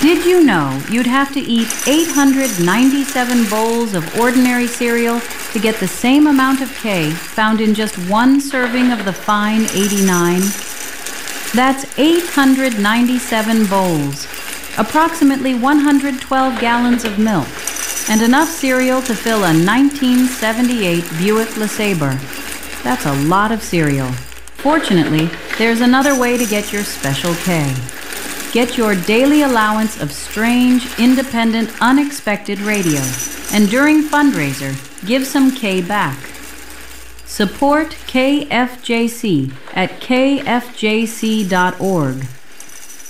Did you know you'd have to eat 897 bowls of ordinary cereal to get the same amount of K found in just one serving of the fine 89? That's 897 bowls, approximately 112 gallons of milk, and enough cereal to fill a 1978 Buick LeSabre. That's a lot of cereal. Fortunately, there's another way to get your special K. Get your daily allowance of strange, independent, unexpected radio, and during fundraiser, give some K back. Support KFJC at kfjc.org.